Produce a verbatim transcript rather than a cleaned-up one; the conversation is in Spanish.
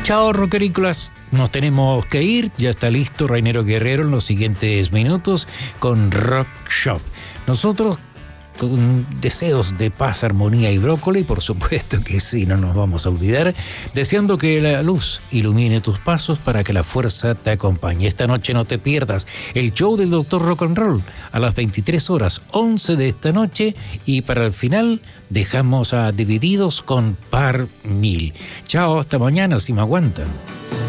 Chao, rockerícolas. Nos tenemos que ir. Ya está listo Rainero Guerrero en los siguientes minutos con Rock Shop. Nosotros con deseos de paz, armonía y brócoli, por supuesto que sí, no nos vamos a olvidar, deseando que la luz ilumine tus pasos para que la fuerza te acompañe. Esta noche no te pierdas el show del Doctor Rock and Roll a las veintitrés horas once de esta noche, y para el final dejamos a Divididos con Par Mil. Chao, hasta mañana si me aguantan.